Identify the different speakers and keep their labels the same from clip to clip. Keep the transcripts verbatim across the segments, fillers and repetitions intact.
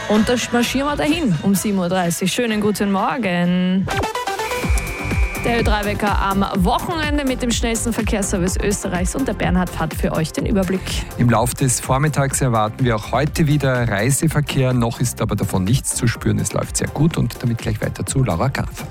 Speaker 1: Und da marschieren wir dahin um sieben Uhr dreißig. Schönen guten Morgen. Der Ö drei Wecker am Wochenende mit dem schnellsten Verkehrsservice Österreichs und der Bernhard hat für euch den Überblick.
Speaker 2: Im Laufe des Vormittags erwarten wir auch heute wieder Reiseverkehr. Noch ist aber davon nichts zu spüren. Es läuft sehr gut und damit gleich weiter zu Laura Graf.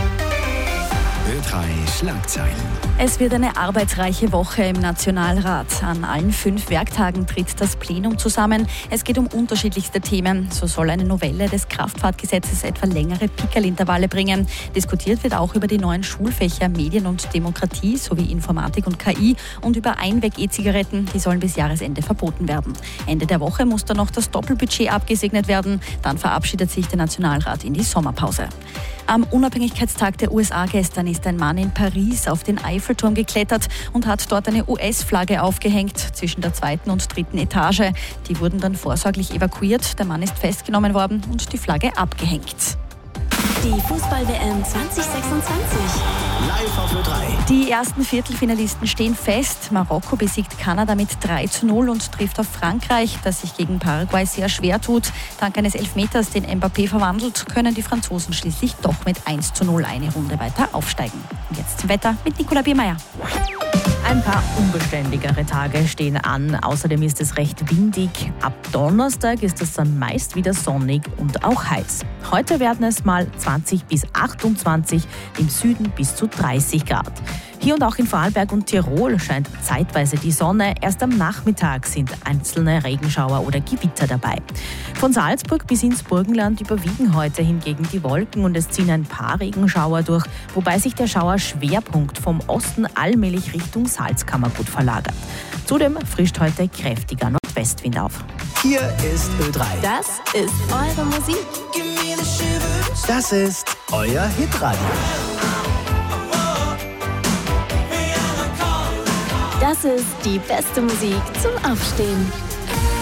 Speaker 3: Ö drei Schlagzeilen.
Speaker 4: Es wird eine arbeitsreiche Woche im Nationalrat. An allen fünf Werktagen tritt das Plenum zusammen. Es geht um unterschiedlichste Themen. So soll eine Novelle des Kraftfahrtgesetzes etwa längere Pickerlintervalle bringen. Diskutiert wird auch über die neuen Schulfächer Medien und Demokratie sowie Informatik und K I und über Einweg-E-Zigaretten. Die sollen bis Jahresende verboten werden. Ende der Woche muss dann noch das Doppelbudget abgesegnet werden. Dann verabschiedet sich der Nationalrat in die Sommerpause. Am Unabhängigkeitstag der U S A gestern ist ein Mann in Paris auf den Eiffelturm geklettert und hat dort eine U S-Flagge aufgehängt zwischen der zweiten und dritten Etage. Die wurden dann vorsorglich evakuiert. Der Mann ist festgenommen worden und die Flagge abgehängt.
Speaker 5: Die Fußball-W M zwanzig sechsundzwanzig.
Speaker 3: Live auf Ö drei.
Speaker 4: Die ersten Viertelfinalisten stehen fest. Marokko besiegt Kanada mit drei zu null und trifft auf Frankreich, das sich gegen Paraguay sehr schwer tut. Dank eines Elfmeters, den Mbappé verwandelt, können die Franzosen schließlich doch mit eins zu null eine Runde weiter aufsteigen. Und jetzt zum Wetter mit Nicola Biermeier.
Speaker 1: Ein paar unbeständigere Tage stehen an. Außerdem ist es recht windig. Ab Donnerstag ist es dann meist wieder sonnig und auch heiß. Heute werden es mal zwanzig bis achtundzwanzig, im Süden bis zu dreißig Grad. Hier und auch in Vorarlberg und Tirol scheint zeitweise die Sonne. Erst am Nachmittag sind einzelne Regenschauer oder Gewitter dabei. Von Salzburg bis ins Burgenland überwiegen heute hingegen die Wolken und es ziehen ein paar Regenschauer durch, wobei sich der Schauerschwerpunkt vom Osten allmählich Richtung Salzkammergut verlagert. Zudem frischt heute kräftiger Nordwestwind auf.
Speaker 3: Hier ist Ö drei.
Speaker 5: Das ist eure Musik.
Speaker 3: Das ist euer Hitradio.
Speaker 5: Das ist die beste Musik zum Aufstehen.